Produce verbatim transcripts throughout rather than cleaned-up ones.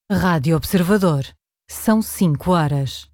Rádio Observador. São cinco horas.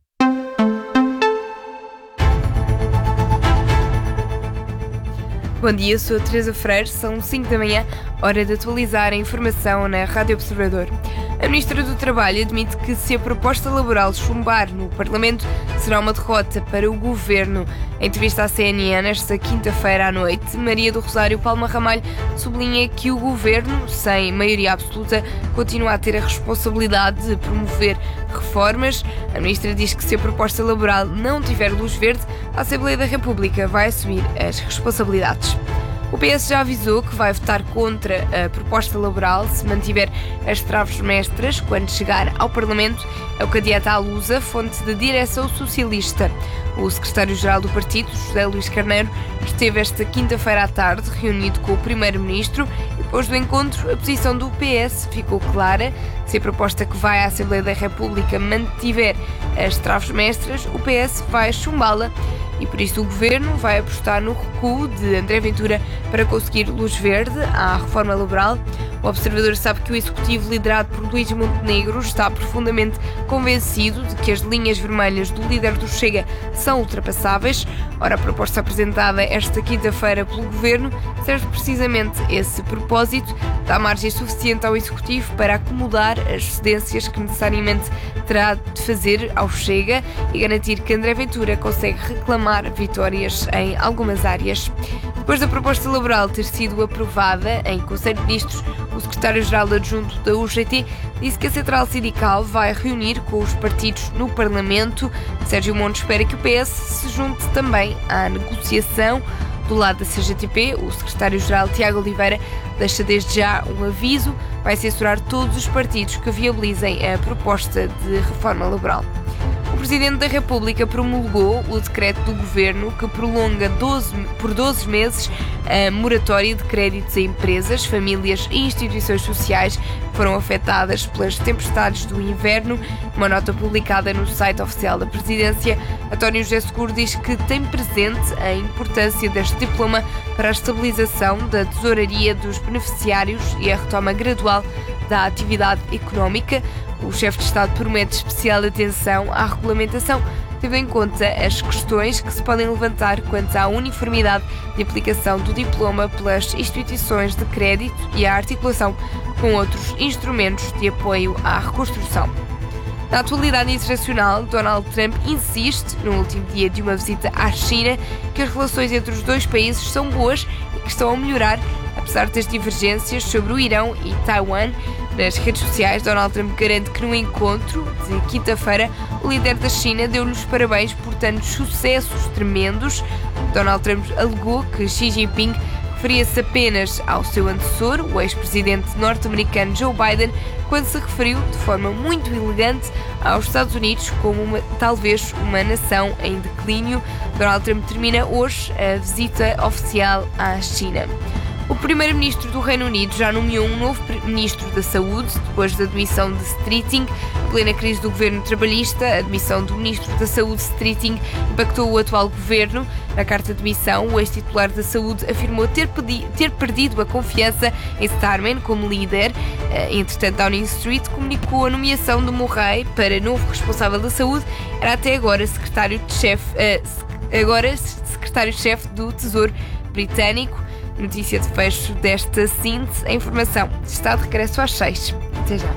Bom dia, sou a Teresa Freire, são cinco da manhã, hora de atualizar a informação na Rádio Observador. A Ministra do Trabalho admite que se a proposta laboral chumbar no Parlamento será uma derrota para o Governo. Em entrevista à C N N esta quinta-feira à noite, Maria do Rosário Palma Ramalho sublinha que o Governo, sem maioria absoluta, continua a ter a responsabilidade de promover reformas. A Ministra diz que se a proposta laboral não tiver luz verde, a Assembleia da República vai assumir as responsabilidades. O P S já avisou que vai votar contra a proposta laboral se mantiver as traves mestras quando chegar ao Parlamento. É o que adianta a Lusa, fonte de direção socialista. O secretário-geral do partido, José Luís Carneiro, esteve esta quinta-feira à tarde reunido com o primeiro-ministro e depois do encontro a posição do P S ficou clara. Se a proposta que vai à Assembleia da República mantiver as traves mestras, o P S vai chumbá-la. E por isso o Governo vai apostar no recuo de André Ventura para conseguir luz verde à reforma laboral. O Observador sabe que o Executivo, liderado por Luís Montenegro, está profundamente convencido de que as linhas vermelhas do líder do Chega são ultrapassáveis. Ora, a proposta apresentada esta quinta-feira pelo Governo serve precisamente esse propósito, dá margem suficiente ao Executivo para acomodar as cedências que necessariamente terá de fazer ao Chega e garantir que André Ventura consegue reclamar vitórias em algumas áreas. Depois da proposta laboral ter sido aprovada em Conselho de Ministros, o secretário-geral adjunto da U G T disse que a central sindical vai reunir com os partidos no Parlamento. Sérgio Monte espera que o P S se junte também à negociação. Do lado da C G T P, o secretário-geral Tiago Oliveira deixa desde já um aviso: vai censurar todos os partidos que viabilizem a proposta de reforma laboral. O Presidente da República promulgou o decreto do Governo que prolonga doze, por doze meses a moratória de créditos a empresas, famílias e instituições sociais que foram afetadas pelas tempestades do inverno. Uma nota publicada no site oficial da Presidência, António José Seguro diz que tem presente a importância deste diploma para a estabilização da tesouraria dos beneficiários e a retoma gradual da atividade económica. O chefe de Estado promete especial atenção à regulamentação, tendo em conta as questões que se podem levantar quanto à uniformidade de aplicação do diploma pelas instituições de crédito e à articulação com outros instrumentos de apoio à reconstrução. Na atualidade internacional, Donald Trump insiste, no último dia de uma visita à China, que as relações entre os dois países são boas e que estão a melhorar, apesar das divergências sobre o Irão e Taiwan. Nas redes sociais, Donald Trump garante que no encontro de quinta-feira, o líder da China deu-lhes parabéns por tantos sucessos tremendos. Donald Trump alegou que Xi Jinping referia-se apenas ao seu antecessor, o ex-presidente norte-americano Joe Biden, quando se referiu de forma muito elegante aos Estados Unidos como uma, talvez uma nação em declínio. Donald Trump termina hoje a visita oficial à China. O primeiro-ministro do Reino Unido já nomeou um novo ministro da Saúde, depois da demissão de Streeting. Em plena crise do governo trabalhista, a demissão do ministro da Saúde, Streeting, impactou o atual governo. Na carta de demissão, o ex-titular da Saúde afirmou ter, pedi- ter perdido a confiança em Starmer como líder. Entretanto, Downing Street comunicou a nomeação de Murray para novo responsável da Saúde. Era até agora secretário-chefe, uh, agora secretário-chefe do Tesouro Britânico. Notícia de fecho desta síntese. A informação está de regresso às seis. Até já.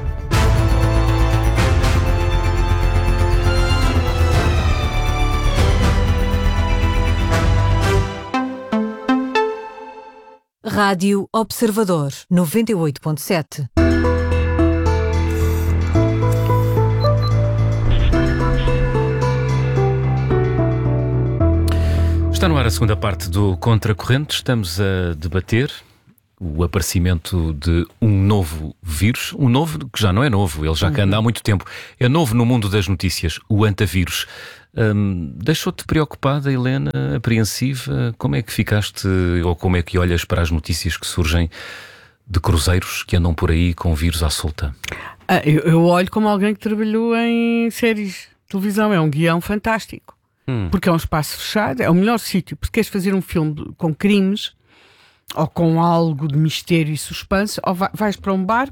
Rádio Observador noventa e oito ponto sete. Está no ar a segunda parte do Contracorrente. Estamos a debater o aparecimento de um novo vírus, um novo que já não é novo, ele já anda há muito tempo. É novo no mundo das notícias, o antavírus. Hum, deixou-te preocupada, Helena, apreensiva? Como é que ficaste, ou como é que olhas para as notícias que surgem de cruzeiros que andam por aí com vírus à solta? Ah, eu, eu olho como alguém que trabalhou em séries de televisão, é um guião fantástico. Hum. Porque é um espaço fechado, é o melhor sítio. Porque queres fazer um filme com crimes ou com algo de mistério e suspense, ou vais para um barco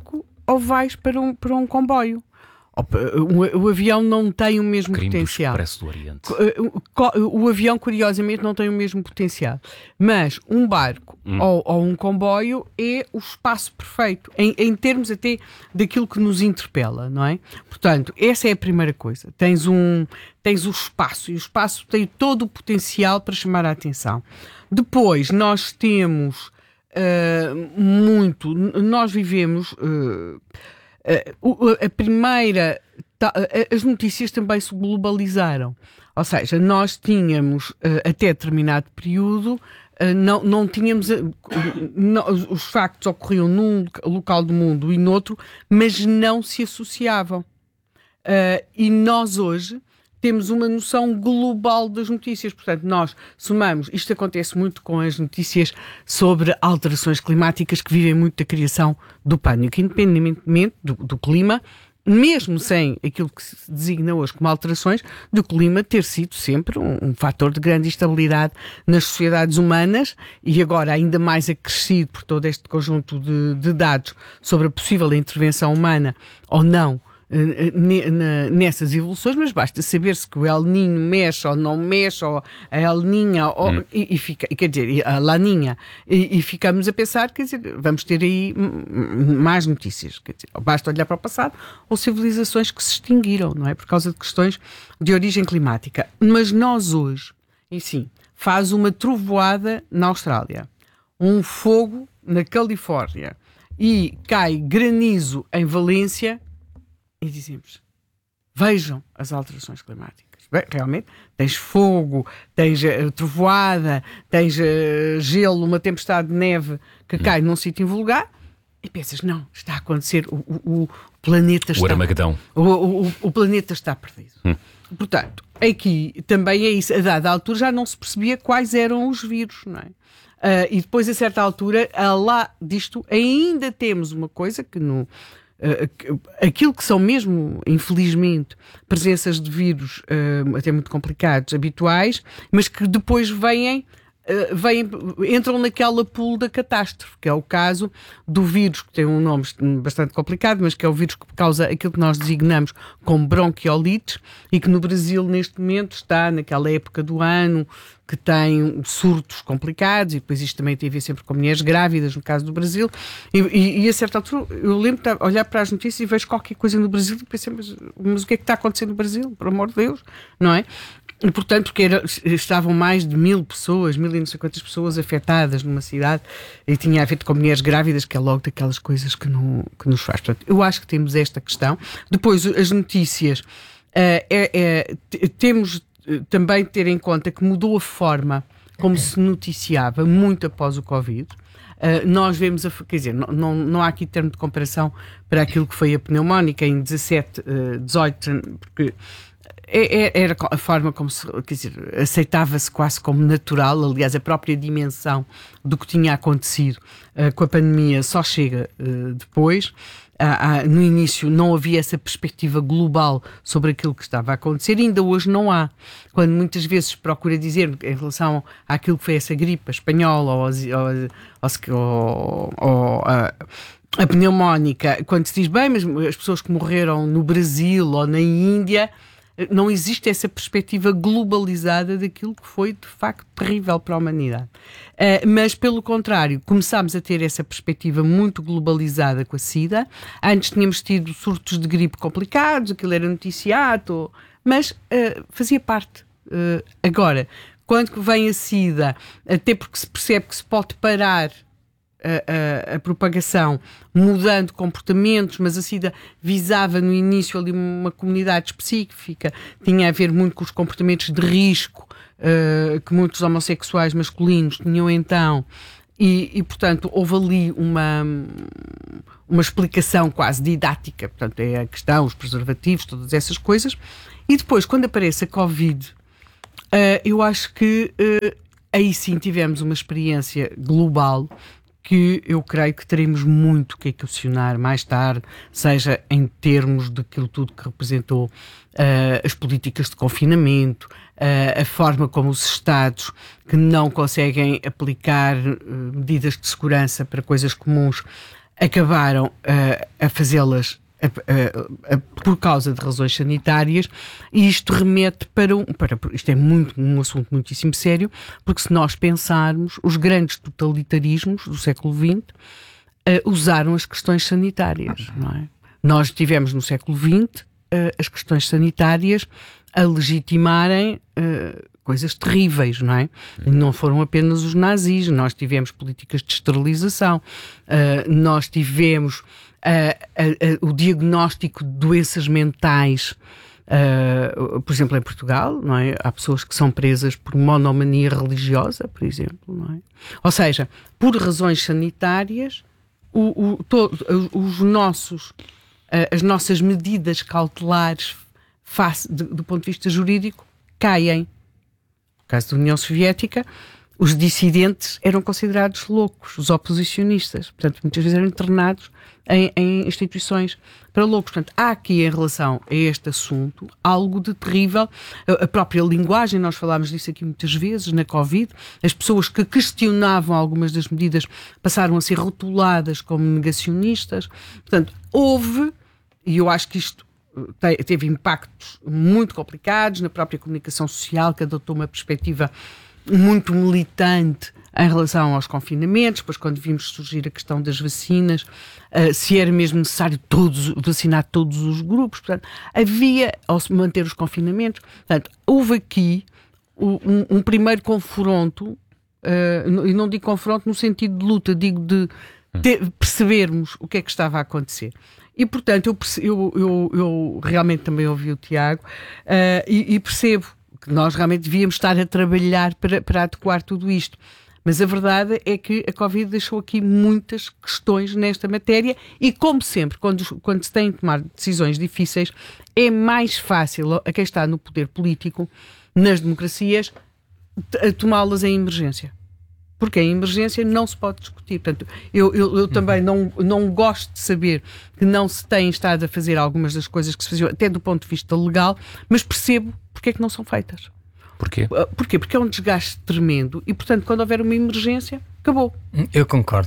ou vais para um, para um comboio. O, o avião não tem o mesmo Crime potencial. do Expresso do Oriente. O, o avião, curiosamente, não tem o mesmo potencial. Mas um barco hum. ou, ou um comboio é o espaço perfeito, em, em termos até daquilo que nos interpela, não é? Portanto, essa é a primeira coisa. Tens, um, tens o espaço, e o espaço tem todo o potencial para chamar a atenção. Depois, nós temos uh, muito... Nós vivemos... Uh, Uh, a primeira, as notícias também se globalizaram, ou seja, nós tínhamos uh, até determinado período, uh, não, não tínhamos, uh, não, os factos ocorriam num local do mundo e noutro, mas não se associavam. Uh, e nós hoje temos uma noção global das notícias. Portanto, nós somamos, isto acontece muito com as notícias sobre alterações climáticas que vivem muito da criação do pânico, independentemente do, do clima, mesmo sem aquilo que se designa hoje como alterações, do clima ter sido sempre um, um fator de grande instabilidade nas sociedades humanas e agora ainda mais acrescido por todo este conjunto de, de dados sobre a possível intervenção humana ou não nessas evoluções, mas basta saber-se que o El Niño mexe ou não mexe, ou a El Niña, ou, hum. e, e fica, quer dizer, a Laninha, e, e ficamos a pensar, quer dizer, vamos ter aí mais notícias, quer dizer, basta olhar para o passado, ou civilizações que se extinguiram, não é? Por causa de questões de origem climática. Mas nós hoje, e sim, faz uma trovoada na Austrália, um fogo na Califórnia, e cai granizo em Valência, e dizemos, vejam as alterações climáticas. Bem, realmente, tens fogo, tens uh, trovoada, tens uh, gelo, uma tempestade de neve que hum. cai num sítio invulgar, e pensas, não, está a acontecer, o, o, o planeta está... O Armagedão. O, o, o planeta está perdido. Hum. Portanto, aqui também é isso, a dada altura já não se percebia quais eram os vírus, não é? Uh, e depois, a certa altura, a lá disto, ainda temos uma coisa que no... Uh, aquilo que são mesmo, infelizmente, presenças de vírus uh, até muito complicados, habituais, mas que depois vêm, uh, vêm, entram naquela pool da catástrofe, que é o caso do vírus, que tem um nome bastante complicado, mas que é o vírus que causa aquilo que nós designamos como bronquiolites e que no Brasil, neste momento, está naquela época do ano que tem surtos complicados, e depois isto também tem a ver sempre com mulheres grávidas, no caso do Brasil, e, e, e a certa altura eu lembro de olhar para as notícias e vejo qualquer coisa no Brasil e pensei, mas, mas o que é que está acontecendo no Brasil? Por amor de Deus, não é? E, portanto, porque era, estavam mais de mil pessoas, mil e não sei quantas pessoas afetadas numa cidade, e tinha a ver com mulheres grávidas, que é logo daquelas coisas que, não, que nos faz. Portanto, eu acho que temos esta questão. Depois, as notícias, uh, é, é, t- temos também ter em conta que mudou a forma como se noticiava muito após o Covid. Uh, nós vemos, a, quer dizer, não, não, não há aqui termo de comparação para aquilo que foi a pneumónica em dezassete, uh, dezoito, porque é, é, era a forma como se, quer dizer, aceitava-se quase como natural. Aliás, a própria dimensão do que tinha acontecido uh, com a pandemia só chega uh, depois. Ah, ah, no início não havia essa perspectiva global sobre aquilo que estava a acontecer, e ainda hoje não há. Quando muitas vezes procura dizer em relação àquilo que foi essa gripe espanhola ou, ou, ou, ou a, a pneumónica, quando se diz, bem, mas as pessoas que morreram no Brasil ou na Índia, não existe essa perspectiva globalizada daquilo que foi, de facto, terrível para a humanidade. Uh, mas, pelo contrário, começámos a ter essa perspectiva muito globalizada com a SIDA. Antes tínhamos tido surtos de gripe complicados, aquilo era noticiado, mas uh, fazia parte. Uh, agora, quando vem a SIDA, até porque se percebe que se pode parar A, a, a propagação, mudando comportamentos, mas a SIDA visava no início ali uma comunidade específica, tinha a ver muito com os comportamentos de risco uh, que muitos homossexuais masculinos tinham então, e, e portanto houve ali uma, uma explicação quase didática, portanto é a questão, os preservativos, todas essas coisas. E depois, quando aparece a Covid, uh, eu acho que uh, aí sim tivemos uma experiência global que eu creio que teremos muito que equacionar mais tarde, seja em termos daquilo tudo que representou uh, as políticas de confinamento, uh, a forma como os Estados que não conseguem aplicar uh, medidas de segurança para coisas comuns acabaram uh, a fazê-las a, a, a, por causa de razões sanitárias, e isto remete para, um, para isto é muito, um assunto muitíssimo sério, porque se nós pensarmos, os grandes totalitarismos do século vinte uh, usaram as questões sanitárias, não é? Nós tivemos no século vinte uh, as questões sanitárias a legitimarem uh, coisas terríveis, não é? Não foram apenas os nazis, nós tivemos políticas de esterilização, uh, nós tivemos uh, uh, uh, o diagnóstico de doenças mentais, uh, por exemplo, em Portugal, não é? Há pessoas que são presas por monomania religiosa, por exemplo, não é? Ou seja, por razões sanitárias, o, o, to, os nossos, uh, as nossas medidas cautelares face, de, do ponto de vista jurídico caem. No caso da União Soviética, os dissidentes eram considerados loucos, os oposicionistas. Portanto, muitas vezes eram internados em, em instituições para loucos. Portanto, há aqui, em relação a este assunto, algo de terrível. A, a própria linguagem, nós falámos disso aqui muitas vezes, na Covid, as pessoas que questionavam algumas das medidas passaram a ser rotuladas como negacionistas. Portanto, houve, e eu acho que isto teve impactos muito complicados na própria comunicação social, que adotou uma perspectiva muito militante em relação aos confinamentos. Depois, quando vimos surgir a questão das vacinas, uh, se era mesmo necessário todos, vacinar todos os grupos. Portanto, havia, ao se manter os confinamentos, portanto, houve aqui um, um primeiro confronto, uh, e não digo confronto no sentido de luta, digo de ter, percebermos o que é que estava a acontecer. E, portanto, eu, eu, eu, eu realmente também ouvi o Tiago uh, e, e percebo que nós realmente devíamos estar a trabalhar para, para adequar tudo isto. Mas a verdade é que a Covid deixou aqui muitas questões nesta matéria e, como sempre, quando, quando se tem de tomar decisões difíceis, é mais fácil a quem está no poder político, nas democracias, tomá-las em emergência. Porque em emergência não se pode discutir. Portanto, eu, eu, eu também não, não gosto de saber que não se tem estado a fazer algumas das coisas que se faziam, até do ponto de vista legal, mas percebo porque é que não são feitas. Porquê? Porquê? Porque é um desgaste tremendo e, portanto, quando houver uma emergência, acabou. Eu concordo.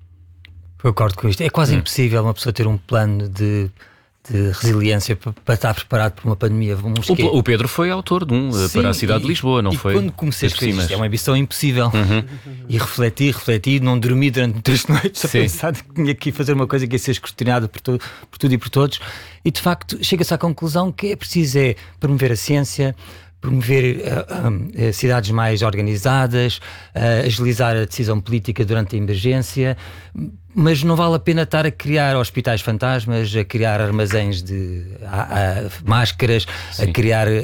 Eu concordo com isto. É quase hum. impossível uma pessoa ter um plano de... de resiliência para, para estar preparado para uma pandemia. O, o Pedro foi autor de um Sim, para a cidade e, de Lisboa, não e foi? Quando comecei a escrever isto, é uma ambição impossível. Uhum. E refleti, refleti, não dormi durante três noites a Sim. pensar que tinha que fazer uma coisa que ia ser escrutinada por, to, por tudo e por todos. E de facto chega-se à conclusão que é preciso é promover a ciência, promover uh, uh, cidades mais organizadas, uh, agilizar a decisão política durante a emergência, mas não vale a pena estar a criar hospitais fantasmas, a criar armazéns de a, a, máscaras, Sim. a criar a,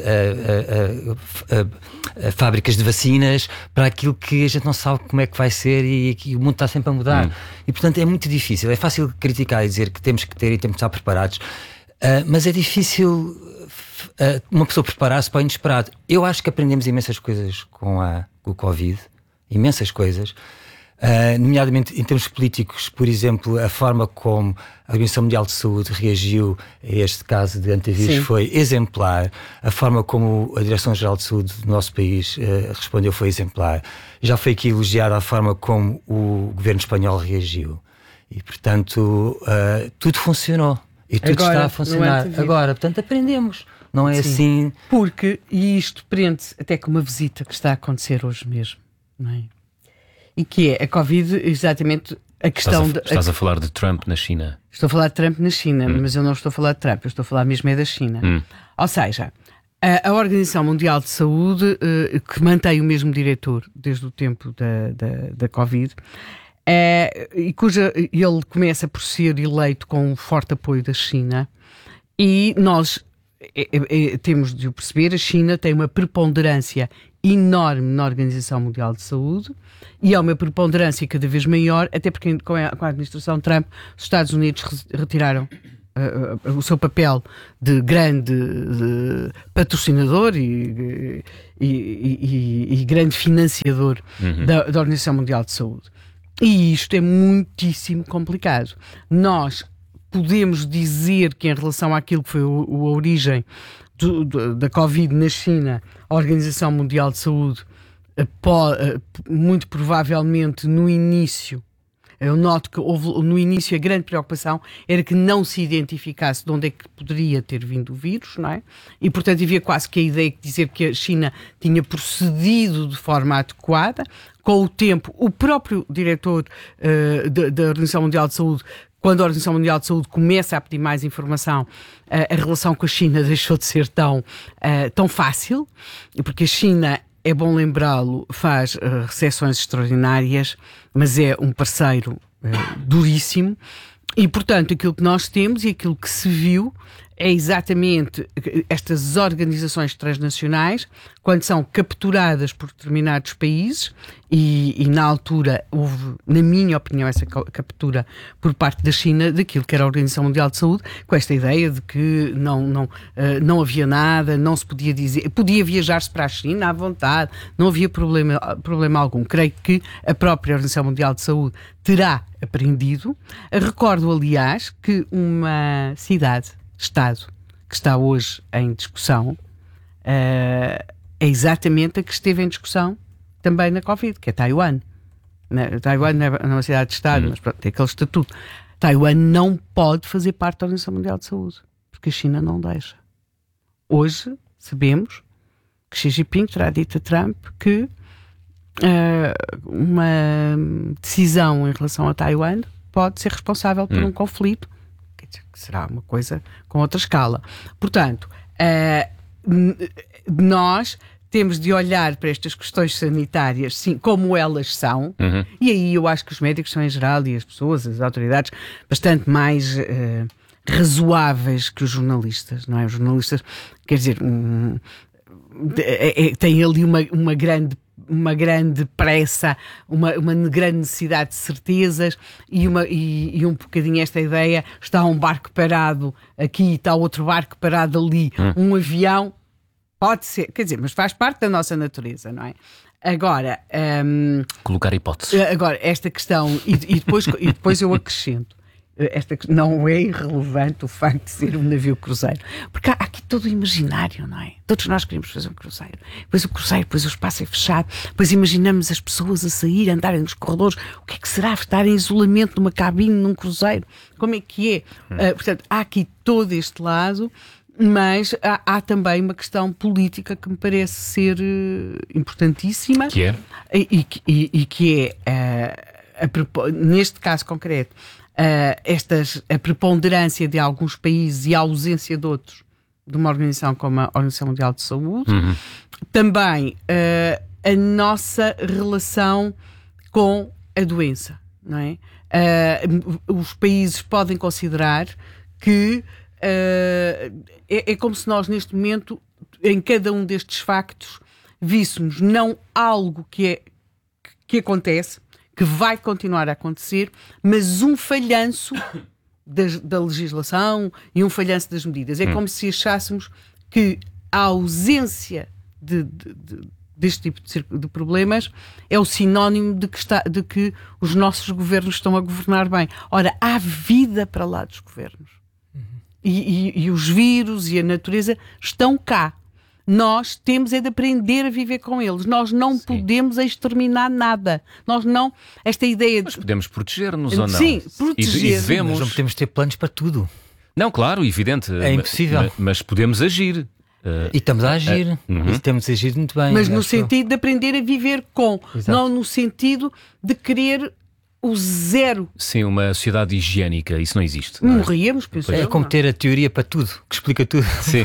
a, a, a, fábricas de vacinas para aquilo que a gente não sabe como é que vai ser e que o mundo está sempre a mudar. Hum. E portanto é muito difícil. É fácil criticar e dizer que temos que ter e temos que estar preparados, uh, mas é difícil uh, uma pessoa preparar-se para o inesperado. Eu acho que aprendemos imensas coisas com, a, com o Covid, imensas coisas. Uh, nomeadamente em termos políticos, por exemplo, a forma como a Organização Mundial de Saúde reagiu a este caso de antivírus Sim. foi exemplar. A forma como a Direção-Geral de Saúde do nosso país uh, respondeu foi exemplar. Já foi aqui elogiada a forma como o governo espanhol reagiu. E, portanto, uh, tudo funcionou. E tudo Agora, está a funcionar. Agora, portanto, aprendemos. Não é Sim. assim... Porque, e isto prende-se até com uma visita que está a acontecer hoje mesmo, não é? E que é a Covid, exatamente a questão... Estás a, de, estás a, a falar de Trump na China. Estou a falar de Trump na China, hum. mas eu não estou a falar de Trump, eu estou a falar mesmo é da China. Hum. Ou seja, a, a Organização Mundial de Saúde, uh, que mantém o mesmo diretor desde o tempo da, da, da Covid, uh, e cuja ele começa por ser eleito com um forte apoio da China, e nós é, é, temos de o perceber, a China tem uma preponderância enorme na Organização Mundial de Saúde e é uma preponderância cada vez maior, até porque com a, com a administração Trump os Estados Unidos retiraram uh, uh, o seu papel de grande uh, patrocinador e, e, e, e grande financiador uhum. da, da Organização Mundial de Saúde. E isto é muitíssimo complicado. Nós podemos dizer que em relação àquilo que foi o, a origem do, do, da Covid na China, a Organização Mundial de Saúde, muito provavelmente no início, Eu noto que houve no início a grande preocupação era que não se identificasse de onde é que poderia ter vindo o vírus, não é? E portanto havia quase que a ideia de dizer que a China tinha procedido de forma adequada. Com o tempo, o próprio diretor uh, da, da Organização Mundial de Saúde, quando a Organização Mundial de Saúde começa a pedir mais informação, uh, a relação com a China deixou de ser tão, uh, tão fácil, porque a China, é bom lembrá-lo, faz uh, recessões extraordinárias, mas é um parceiro uh, duríssimo, e portanto aquilo que nós temos e aquilo que se viu é exatamente estas organizações transnacionais, quando são capturadas por determinados países, e, e na altura houve, na minha opinião, essa captura por parte da China daquilo que era a Organização Mundial de Saúde, com esta ideia de que não, não, uh, não havia nada, não se podia dizer, podia viajar-se para a China à vontade, não havia problema, problema algum. Creio que a própria Organização Mundial de Saúde terá aprendido. Recordo, aliás, que uma cidade Estado que está hoje em discussão uh, é exatamente a que esteve em discussão também na Covid, que é Taiwan. Na, Taiwan não é uma cidade de Estado, hum. mas pronto, tem aquele estatuto. Taiwan não pode fazer parte da Organização Mundial de Saúde, porque a China não deixa. Hoje sabemos que Xi Jinping terá dito a Trump que uh, uma decisão em relação a Taiwan pode ser responsável por hum. um conflito, que será uma coisa com outra escala. Portanto, uh, nós temos de olhar para estas questões sanitárias, sim, como elas são, uhum. e aí eu acho que os médicos são, em geral, e as pessoas, as autoridades, bastante mais uh, razoáveis que os jornalistas, não é? Os jornalistas, quer dizer, um, é, é, têm ali uma, uma grande uma grande pressa, uma, uma grande necessidade de certezas e, uma, e, e um bocadinho esta ideia, está um barco parado aqui, está outro barco parado ali, hum. um avião, pode ser, quer dizer, mas faz parte da nossa natureza, não é? Agora... Um, colocar hipóteses. Agora, esta questão, e, e, depois, e depois eu acrescento, esta, não é irrelevante o facto de ser um navio cruzeiro, porque há aqui todo o imaginário, não é? Todos nós queremos fazer um cruzeiro, depois o cruzeiro, depois o espaço é fechado, depois imaginamos as pessoas a sair, a andarem nos corredores, o que é que será estar em isolamento numa cabine num cruzeiro? Como é que é? Hum. Uh, portanto, há aqui todo este lado, mas há, há também uma questão política que me parece ser uh, importantíssima. Que é? E, e, e que é, uh, a, neste caso concreto, Uh, estas, a preponderância de alguns países e a ausência de outros, de uma organização como a Organização Mundial de Saúde. Uhum. Também uh, a nossa relação com a doença, não é? Uh, os países podem considerar que uh, é, é como se nós, neste momento, em cada um destes factos, víssemos não algo que, é, que acontece, que vai continuar a acontecer, mas um falhanço da, da legislação e um falhanço das medidas. É hum. como se achássemos que a ausência de, de, de, deste tipo de, de problemas é o sinónimo de que, está, de que os nossos governos estão a governar bem. Ora, há vida para lá dos governos. Uhum. E, e, e os vírus e a natureza estão cá. Nós temos é de aprender a viver com eles. Nós não Sim. podemos exterminar nada. Nós não... Esta ideia de... Mas podemos proteger-nos ou não? Sim, proteger. E, e devemos... Mas não podemos ter planos para tudo. Não, claro, evidente. É impossível. Mas, mas podemos agir. Uh, e estamos a agir. Uh, uhum. E estamos a agir muito bem. Mas no sentido eu. de aprender a viver com. Exato. Não no sentido de querer... o zero. Sim, uma sociedade higiênica, isso não existe. Não é? Morríamos, penso É eu, como não. ter a teoria para tudo, que explica tudo. Sim.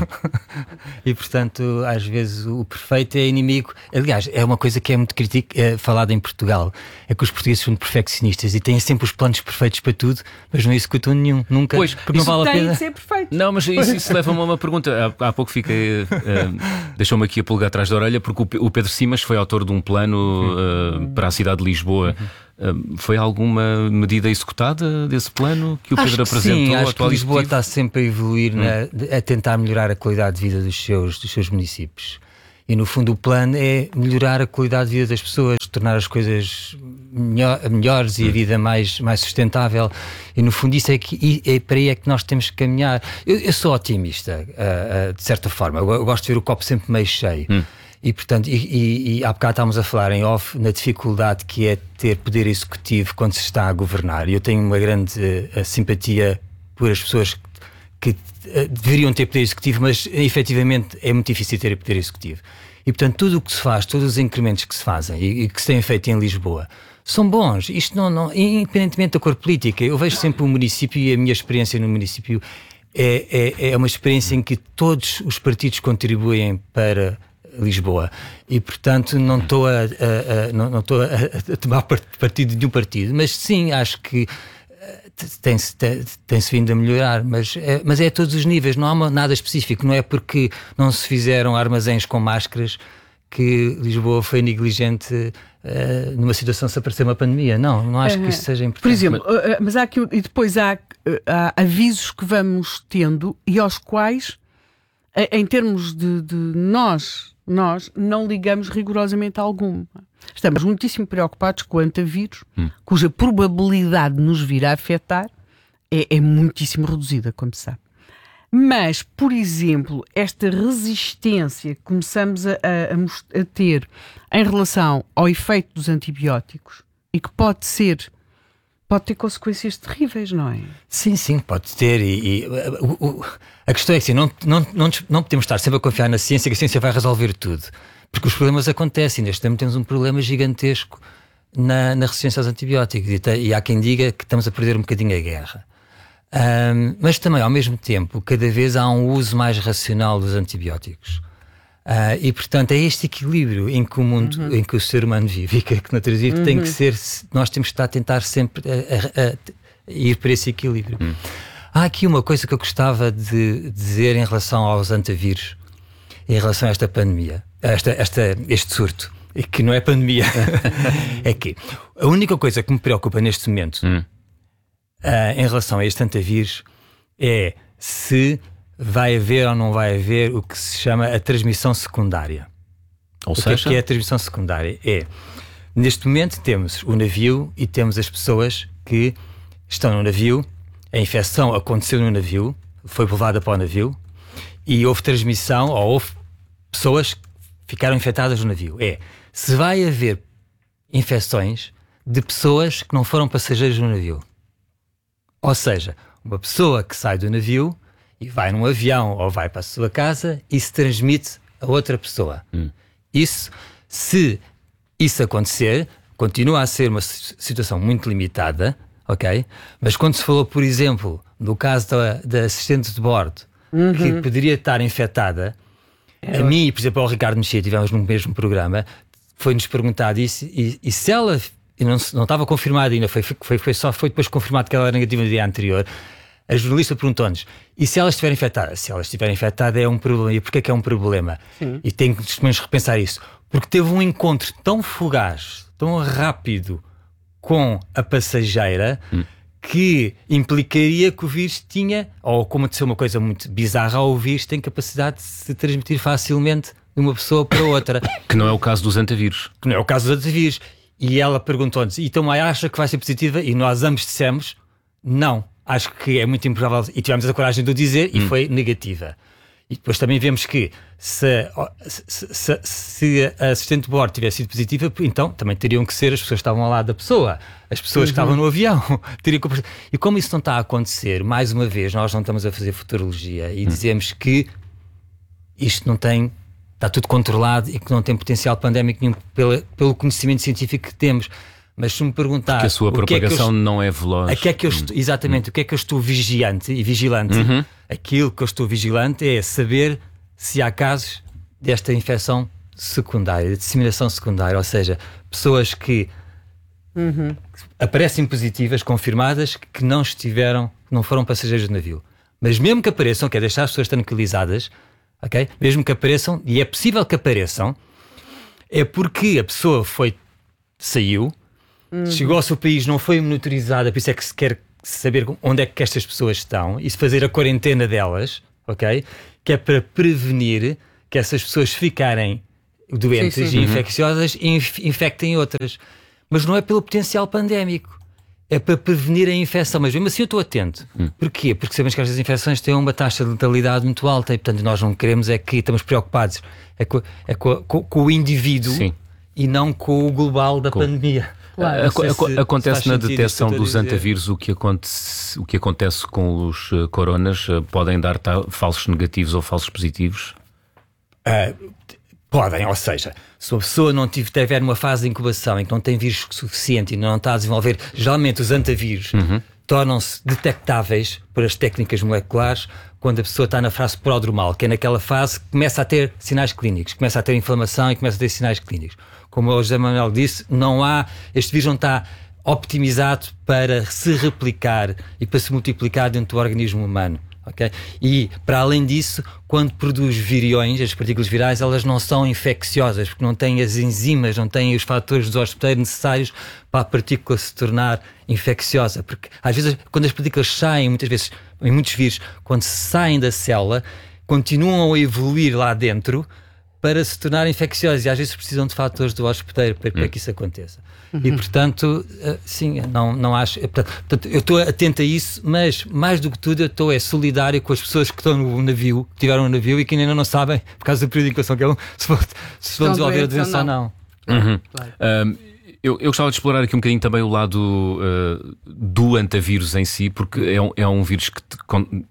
E portanto, às vezes o perfeito é inimigo. Aliás, é uma coisa que é muito critica, é, falada em Portugal, é que os portugueses são perfeccionistas e têm sempre os planos perfeitos para tudo, mas não executam nenhum, nunca, pois, porque não vale a pena. Tem de ser perfeito. Não, mas isso, isso leva-me a uma pergunta. Há, há pouco fiquei, uh, deixou-me aqui a pulgar atrás da orelha, porque o Pedro Simas foi autor de um plano uh, para a cidade de Lisboa. Uh, foi alguma medida executada desse plano que o acho Pedro que apresentou? Sim, acho que Lisboa executivo? está sempre a evoluir, hum. na, a tentar melhorar a qualidade de vida dos seus, dos seus municípios. E no fundo o plano é melhorar a qualidade de vida das pessoas, tornar as coisas melhor, melhores e a vida mais, mais sustentável. E no fundo isso é, que, é para aí é que nós temos que caminhar. Eu, eu sou otimista, uh, uh, de certa forma. Eu, eu gosto de ver o copo sempre meio cheio. Hum. E, portanto, e, e, e há bocado estávamos a falar em off na dificuldade que é ter poder executivo quando se está a governar. E eu tenho uma grande uh, simpatia por as pessoas que uh, deveriam ter poder executivo, mas efetivamente é muito difícil ter poder executivo. E, portanto, tudo o que se faz, todos os incrementos que se fazem e, e que se têm feito em Lisboa são bons. Isto não, não, independentemente da cor política, eu vejo sempre o município e a minha experiência no município é, é, é uma experiência em que todos os partidos contribuem para Lisboa e, portanto, não estou a, a, a, não, não estou a, a tomar partido de nenhum partido, mas sim, acho que tem-se tem, tem-se vindo a melhorar, mas é, mas é a todos os níveis, não há uma, nada específico, não é porque não se fizeram armazéns com máscaras que Lisboa foi negligente uh, numa situação se aparecer uma pandemia. Não, não acho que isso seja importante. Por exemplo, mas, mas há aqui, e depois há, há avisos que vamos tendo e aos quais, em termos de, de nós, nós não ligamos rigorosamente a algum. Estamos muitíssimo preocupados com o antavírus, hum. cuja probabilidade de nos vir a afetar é, é muitíssimo reduzida, como se sabe. Mas, por exemplo, esta resistência que começamos a, a, a ter em relação ao efeito dos antibióticos e que pode ser, pode ter consequências terríveis, não é? Sim, sim, pode ter. E, e o, o, a questão é que assim, não, não, não, não podemos estar sempre a confiar na ciência, que a ciência vai resolver tudo. Porque os problemas acontecem. Neste tempo temos um problema gigantesco na, na resistência aos antibióticos. E, e há quem diga que estamos a perder um bocadinho a guerra. Um, mas também, ao mesmo tempo, cada vez há um uso mais racional dos antibióticos. Uh, e, portanto, é este equilíbrio em que o mundo, uhum. em que o ser humano vive e que, que na teoria uhum. tem que ser, nós temos que estar a tentar sempre a, a, a ir para esse equilíbrio. Uhum. Há aqui uma coisa que eu gostava de dizer em relação aos antivírus, em relação a esta pandemia, a esta, esta, este surto, que não é pandemia. É que a única coisa que me preocupa neste momento uhum. Uh, em relação a este antavírus é se vai haver ou não vai haver o que se chama a transmissão secundária. Ou o seja, que é, que é a transmissão secundária? É, neste momento temos o navio e temos as pessoas que estão no navio, a infecção aconteceu no navio, foi levada para o navio e houve transmissão ou houve pessoas que ficaram infectadas no navio. É, se vai haver infecções de pessoas que não foram passageiros no navio. Ou seja, uma pessoa que sai do navio e vai num avião ou vai para a sua casa e se transmite a outra pessoa. Hum. Isso, se isso acontecer, continua a ser uma situação muito limitada, ok? Mas quando se falou, por exemplo, do caso da, da assistente de bordo, uhum. que poderia estar infectada, é. a mim e, por exemplo, ao Ricardo Mexia, tivemos no mesmo programa, foi-nos perguntado isso, e, e se ela... E não, não estava confirmado ainda, foi, foi, foi, só foi depois confirmado que ela era negativa no dia anterior. A jornalista perguntou-nos: e se ela estiver infectada? Se ela estiver infectada é um problema. E porquê que é um problema? Sim. E tem que menos repensar isso. Porque teve um encontro tão fugaz, tão rápido com a passageira hum. que implicaria que o vírus tinha, ou como aconteceu uma coisa muito bizarra, o vírus tem capacidade de se transmitir facilmente de uma pessoa para outra. Que não é o caso dos antavírus. Que não é o caso dos antavírus. E ela perguntou-nos: então acha que vai ser positiva? E nós ambos dissemos: não, acho que é muito improvável. E tivemos a coragem de o dizer e hum. foi negativa. E depois também vemos que se, se, se, se a assistente de bordo tivesse sido positiva, então também teriam que ser as pessoas que estavam ao lado da pessoa, as pessoas uhum. que estavam no avião. teriam que... E como isso não está a acontecer, mais uma vez, nós não estamos a fazer futurologia e hum. dizemos que isto não tem... está tudo controlado e que não tem potencial pandémico nenhum pela, pelo conhecimento científico que temos. Mas se me perguntar... Porque a sua propagação é eu, não é veloz. A que é que eu estou, exatamente, hum. o que é que eu estou vigiante e vigilante? Uhum. Aquilo que eu estou vigilante é saber se há casos desta infecção secundária, de disseminação secundária, ou seja, pessoas que uhum. aparecem positivas, confirmadas, que não estiveram, que não foram passageiros do navio. Mas mesmo que apareçam, que é deixar as pessoas tranquilizadas, okay? Mesmo que apareçam, e é possível que apareçam, é porque a pessoa foi, saiu, uhum. chegou ao seu país, não foi monitorizada, por isso é que se quer saber onde é que estas pessoas estão e se fazer a quarentena delas, ok? Que é para prevenir que essas pessoas ficarem doentes sim, sim. e infecciosas e inf- infectem outras. Mas não é pelo potencial pandémico. é para prevenir a infecção, mas mesmo assim eu estou atento. Hum. Porquê? Porque sabemos que as infecções têm uma taxa de letalidade muito alta e, portanto, nós não queremos é que estamos preocupados é com, é com, com, com o indivíduo Sim. e não com o global da com... pandemia. Claro. Se, acontece se na detecção dos antivírus o que acontece, o que acontece com os uh, coronas? Uh, podem dar ta, falsos negativos ou falsos positivos? Uh, podem, ou seja, se a pessoa não tiver numa fase de incubação em que não tem vírus suficiente e não está a desenvolver, geralmente os antivírus uhum. tornam-se detectáveis por as técnicas moleculares quando a pessoa está na fase prodromal, que é naquela fase que começa a ter sinais clínicos, começa a ter inflamação e começa a ter sinais clínicos. Como o José Manuel disse, não há, este vírus não está optimizado para se replicar e para se multiplicar dentro do organismo humano. Okay? E, para além disso, quando produz viriões, as partículas virais, elas não são infecciosas, porque não têm as enzimas, não têm os fatores do hospedeiro necessários para a partícula se tornar infecciosa. Porque, às vezes, quando as partículas saem, muitas vezes, em muitos vírus, quando saem da célula, continuam a evoluir lá dentro para se tornar infecciosas, e às vezes precisam de fatores do hospedeiro para, para que isso aconteça. Uhum. E, portanto, sim, não, não acho... Portanto, eu estou atento a isso, mas, mais do que tudo, eu estou é, solidário com as pessoas que estão no navio, que tiveram no navio e que ainda não sabem, por causa do período de incubação que é um, se, se vão desenvolver a doença ou não. Uhum. Claro. Um, eu, eu gostava de explorar aqui um bocadinho também o lado uh, do antavírus em si, porque é um, é um vírus que, te, com,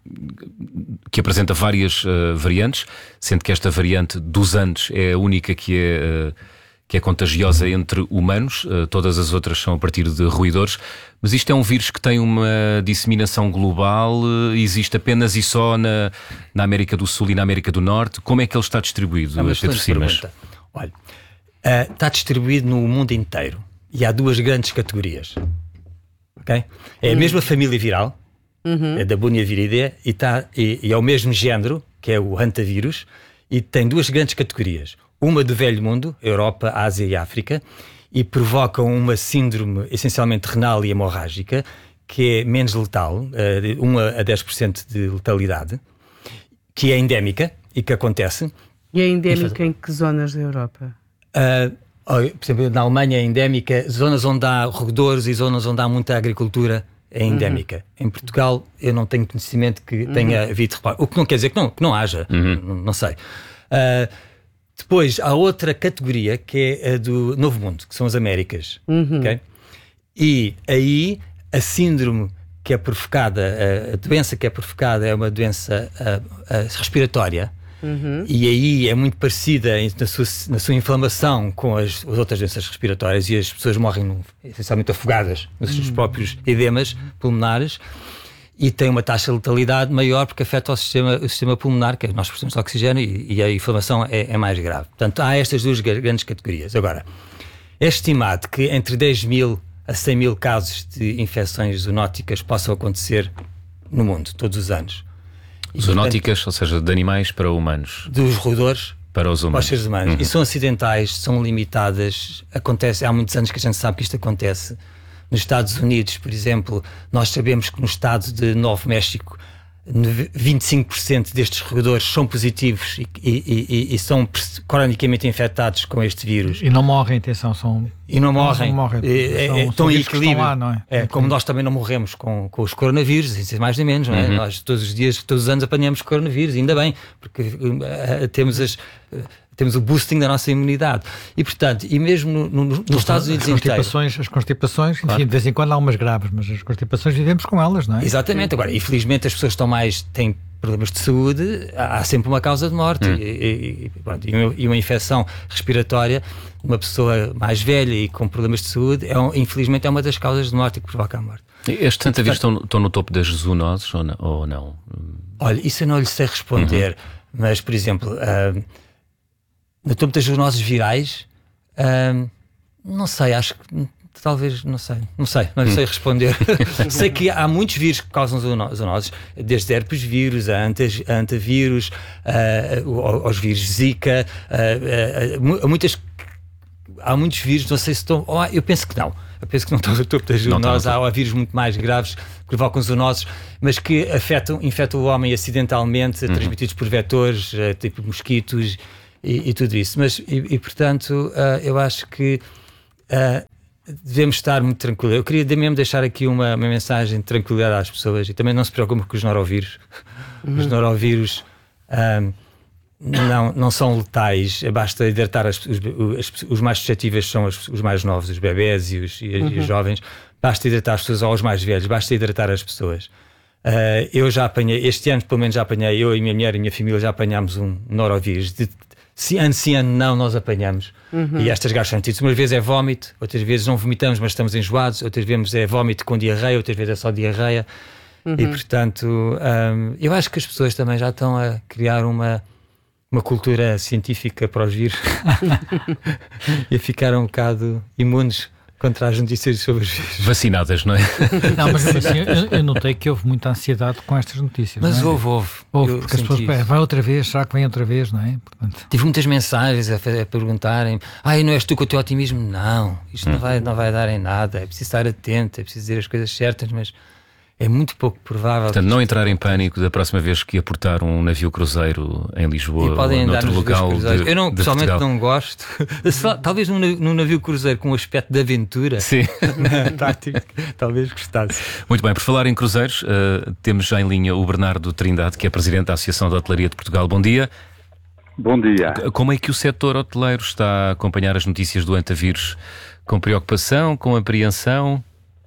que apresenta várias uh, variantes, sendo que esta variante dos Andes é a única que é... Uh, que é contagiosa entre humanos, uh, todas as outras são a partir de roedores, mas isto é um vírus que tem uma disseminação global, uh, existe apenas e só na, na América do Sul e na América do Norte. Como é que ele está distribuído, é Pedro Simas? Olha, uh, está distribuído no mundo inteiro e há duas grandes categorias. Okay? É a mesma família viral, uhum. é da Buniaviridae, e, tá, e, e é o mesmo género, que é o hantavírus, e tem duas grandes categorias. Uma do velho mundo, Europa, Ásia e África, e provocam uma síndrome essencialmente renal e hemorrágica, que é menos letal, um a dez por cento de letalidade, que é endémica e que acontece. E é endémica em que zonas da Europa? Uh, por exemplo, na Alemanha é endémica, zonas onde há roedores e zonas onde há muita agricultura é endémica. Uhum. Em Portugal eu não tenho conhecimento que tenha uhum. havido reparo. O que não quer dizer que não, que não haja, uhum. não, não sei. Uh, Depois há outra categoria que é a do Novo Mundo, que são as Américas. Uhum. Okay? E aí a síndrome que é provocada, a, a doença que é provocada é uma doença a, a respiratória. Uhum. E aí é muito parecida na sua, na sua inflamação com as, as outras doenças respiratórias, e as pessoas morrem essencialmente afogadas nos seus uhum. próprios edemas pulmonares. E tem uma taxa de letalidade maior porque afeta o sistema, o sistema pulmonar, que nós precisamos de oxigênio, e, e a inflamação é, é mais grave. Portanto, há estas duas grandes categorias. Agora, é estimado que entre dez mil a cem mil casos de infecções zoonóticas possam acontecer no mundo, todos os anos. E, zoonóticas, portanto, ou seja, de animais para humanos? Dos roedores para os humanos. Para os seres humanos. Uhum. E são acidentais, são limitadas. Acontece, há muitos anos que a gente sabe que isto acontece. Nos Estados Unidos, por exemplo, nós sabemos que no estado de Novo México vinte e cinco por cento destes roedores são positivos e, e, e, e são cronicamente infectados com este vírus. E não morrem, atenção, são... E não morrem. Não morrem. É, são, é, estão em equilíbrio. Lá, não é? É, como nós também não morremos com, com os coronavírus, isso é mais nem menos, não é? Uhum. Nós todos os dias, todos os anos apanhamos coronavírus, ainda bem, porque uh, temos as... Uh, temos o boosting da nossa imunidade. E, portanto, e mesmo no, no, nos Estados Unidos as constipações, as constipações, enfim, claro. De vez em quando há umas graves, mas as constipações vivemos com elas, não é? Exatamente. Agora, infelizmente as pessoas estão mais, têm problemas de saúde, há sempre uma causa de morte. Hum. E, e, pronto, e uma infecção respiratória, uma pessoa mais velha e com problemas de saúde, é um, infelizmente é uma das causas de morte que provoca a morte. Estes antavírus estão, estão no topo das zoonoses ou não? Ou não? Olha, isso eu não lhe sei responder, uhum. mas, por exemplo... Uh, no topo das zoonoses virais, hum, não sei, acho que talvez, não sei, não sei, não sei responder. Sei que há muitos vírus que causam zoonoses, desde herpes vírus, a, antas, a antavírus, uh, aos vírus Zika, uh, uh, uh, muitas, há muitos vírus, não sei se estão, oh, eu penso que não. Eu penso que não estão no topo das zoonoses, há, há vírus muito mais graves que provocam zoonoses, mas que afetam, infectam o homem acidentalmente, uhum. transmitidos por vetores, uh, tipo mosquitos, E, e tudo isso, mas e, e portanto uh, eu acho que uh, devemos estar muito tranquilos. Eu queria mesmo deixar aqui uma, uma mensagem de tranquilidade às pessoas e também não se preocupem com os norovírus. Uhum. Os norovírus um, não, não são letais, basta hidratar as, os, os, os mais suscetíveis são os, os mais novos, os bebés e os, e, uhum. e os jovens. Basta hidratar as pessoas, ou os mais velhos, basta hidratar as pessoas. Uh, eu já apanhei, este ano pelo menos já apanhei, eu e a minha mulher e a minha família já apanhámos um norovírus. De, se ano sim ano não, nós apanhamos. Uhum. E estas gastroenterites, umas vezes é vómito, outras vezes não vomitamos, mas estamos enjoados, outras vezes é vómito com diarreia, outras vezes é só diarreia. Uhum. E portanto, um, eu acho que as pessoas também já estão a criar uma, uma cultura científica para os vírus e a ficar um bocado imunes contra as notícias sobre os vírus. Vacinadas, não é? Não, mas assim, eu, eu notei que houve muita ansiedade com estas notícias. Mas não é? houve, houve. Houve, porque as pessoas, vai outra vez, será que vem outra vez, não é? Portanto... Tive muitas mensagens a, a perguntarem: ai, não és tu com o teu otimismo? Não, isto hum. não, vai, não vai dar em nada, é preciso estar atento, é preciso dizer as coisas certas, mas é muito pouco provável. Portanto, não entrar em pânico da próxima vez que aportar um navio cruzeiro em Lisboa ou noutro local de, eu não, de pessoalmente Portugal. Não gosto. Talvez num, num navio cruzeiro com um aspecto de aventura. Sim. Tático, talvez gostasse. Muito bem, por falar em cruzeiros, uh, temos já em linha o Bernardo Trindade, que é Presidente da Associação de Hotelaria de Portugal. Bom dia. Bom dia. Como é que o setor hoteleiro está a acompanhar as notícias do antavírus? Com preocupação, com apreensão?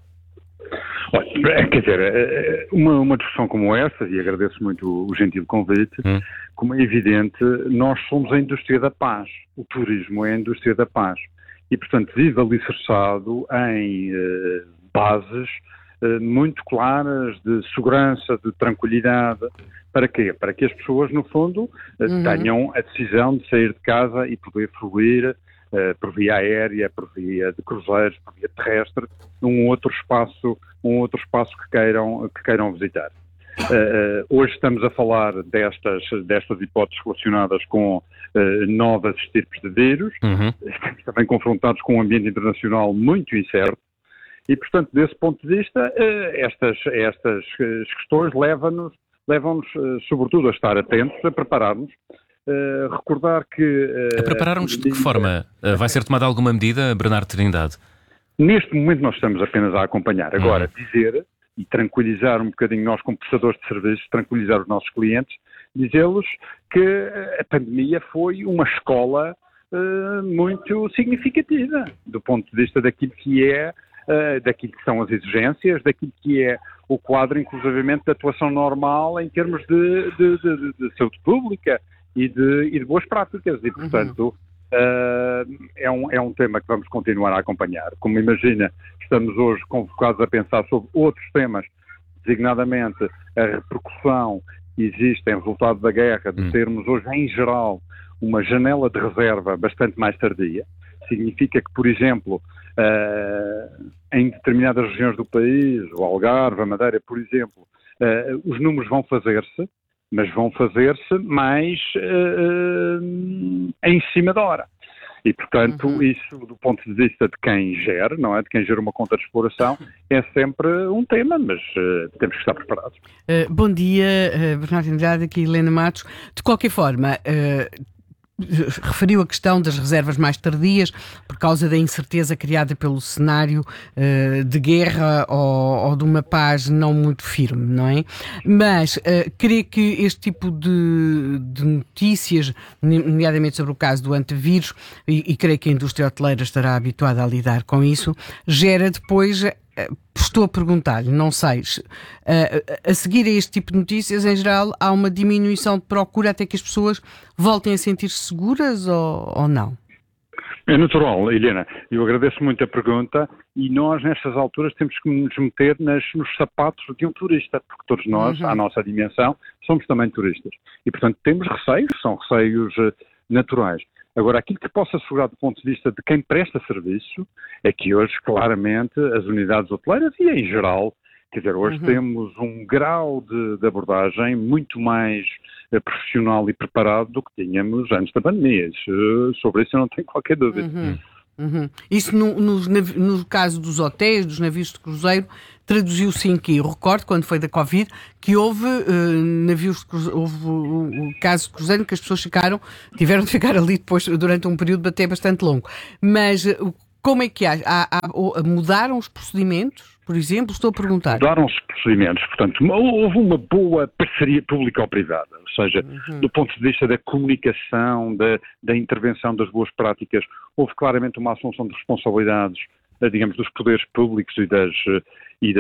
Olha, quer dizer, uma, uma discussão como essa, e agradeço muito o gentil convite, hum. como é evidente, nós somos a indústria da paz. O turismo é a indústria da paz. E, portanto, vive alicerçado em eh, bases eh, muito claras de segurança, de tranquilidade. Para quê? Para que as pessoas, no fundo, eh, uhum. tenham a decisão de sair de casa e poder fluir Uh, por via aérea, por via de cruzeiros, por via terrestre, num outro espaço, um outro espaço que queiram, que queiram visitar. Uh, uh, hoje estamos a falar destas, destas hipóteses relacionadas com uh, novas estirpes de vírus, uhum. estamos também confrontados com um ambiente internacional muito incerto e, portanto, desse ponto de vista, uh, estas, estas questões levam-nos, levam-nos uh, sobretudo a estar atentos, a preparar-nos. Uh, recordar que... Uh, a preparar-nos de que forma? Uh, vai ser tomada alguma medida, Bernardo Trindade? Neste momento nós estamos apenas a acompanhar. Agora, uhum. dizer e tranquilizar um bocadinho nós como prestadores de serviços, tranquilizar os nossos clientes, dizê-los que a pandemia foi uma escola uh, muito significativa do ponto de vista daquilo que é, uh, daquilo que são as exigências, daquilo que é o quadro, inclusivamente, de atuação normal em termos de, de, de, de, de saúde pública e de, e de boas práticas e, portanto, uhum. uh, é, um, é um tema que vamos continuar a acompanhar. Como imagina, estamos hoje convocados a pensar sobre outros temas, designadamente a repercussão que existe em resultado da guerra, de termos hoje, em geral, uma janela de reserva bastante mais tardia. Significa que, por exemplo, uh, em determinadas regiões do país, o Algarve, a Madeira, por exemplo, uh, os números vão fazer-se, mas vão fazer-se mais uh, em cima da hora. E, portanto, uhum. isso, do ponto de vista de quem gera, não é? De quem gera uma conta de exploração, é sempre um tema, mas uh, temos que estar preparados. Uh, bom dia, uh, Bernardo Andrade, aqui Helena Matos. De qualquer forma, uh, referiu a questão das reservas mais tardias por causa da incerteza criada pelo cenário uh, de guerra ou, ou de uma paz não muito firme, não é? Mas uh, creio que este tipo de, de notícias, nomeadamente sobre o caso do antavírus, e, e creio que a indústria hoteleira estará habituada a lidar com isso, gera depois... Estou a perguntar-lhe, não sei, a seguir a este tipo de notícias, em geral, há uma diminuição de procura até que as pessoas voltem a sentir-se seguras ou, ou não? É natural, Helena. Eu agradeço muito a pergunta e nós, nestas alturas, temos que nos meter nas, nos sapatos de um turista, porque todos nós, uhum. à nossa dimensão, somos também turistas. E, portanto, temos receios, são receios uh, naturais. Agora, aquilo que posso assegurar do ponto de vista de quem presta serviço é que hoje, claramente, as unidades hoteleiras e em geral, quer dizer, hoje uhum. temos um grau de, de abordagem muito mais uh, profissional e preparado do que tínhamos antes da pandemia. Isso, sobre isso eu não tenho qualquer dúvida. Uhum. Uhum. Isso no, no, no caso dos hotéis, dos navios de cruzeiro, traduziu-se em que? Eu recordo, quando foi da Covid, que houve uh, navios de cruzeiro, houve o, o caso de cruzeiro que as pessoas ficaram, tiveram de ficar ali depois durante um período até bastante longo. Mas uh, como é que há, há, há, mudaram os procedimentos, por exemplo? Estou a perguntar. Mudaram os procedimentos, portanto, houve uma boa parceria público-privada, ou seja, uhum. do ponto de vista da comunicação, da, da intervenção das boas práticas, houve claramente uma assunção de responsabilidades, digamos, dos poderes públicos e das,